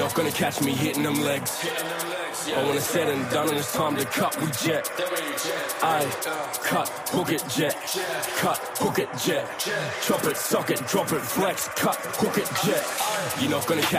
not gonna catch me hitting them legs. But when it's said and done and it's time to cut, we jet. I cut, hook it, jet. Cut, hook it, jet. Chop it, sock it, drop it, flex. Cut, hook it, jet. You're not gonna catch